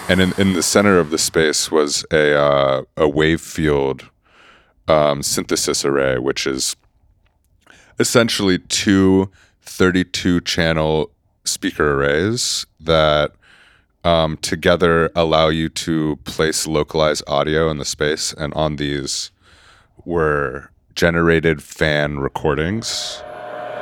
And in the center of the space was a wave field synthesis array, which is essentially two 32-channel speaker arrays that together allow you to place localized audio in the space. And on these were generated fan recordings